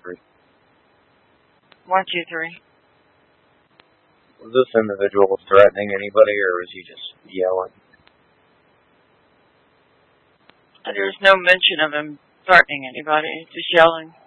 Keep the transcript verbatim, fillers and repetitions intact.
three. One, two, three. Was this individual threatening anybody, or was he just yelling? There's no mention of him threatening anybody, just yelling.